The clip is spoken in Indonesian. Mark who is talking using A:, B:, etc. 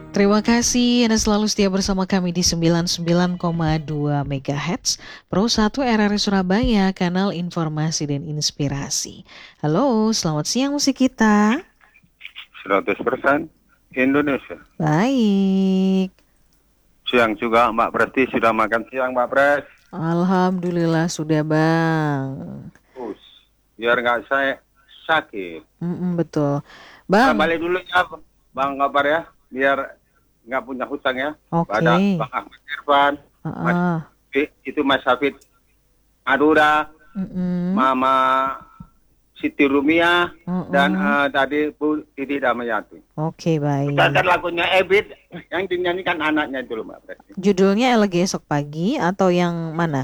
A: Terima kasih Anda selalu setia bersama kami di 99,2 MHz Pro 1 RRI Surabaya, kanal informasi dan inspirasi. Halo, selamat siang musik kita.
B: 100% Indonesia.
A: Baik.
B: Siang juga Mbak Presti, sudah makan siang Mbak Pres?
A: Alhamdulillah sudah Bang.
B: Biar nggak saya sakit.
A: Betul. Bang.
B: Balik dulu ya Bang Kabar ya, biar nggak punya hutang ya.
A: Oke.
B: Pada Bang Ahmad Irfan, itu Mas Hafid Madura, Mama Siti Rumia, dan tadi Bu Titi Damayati.
A: Oke, baik.
B: Catat lagunya Ebit yang dinyanyikan anaknya itu loh Mbak Pres.
A: Judulnya Elegi Esok Pagi atau yang mana?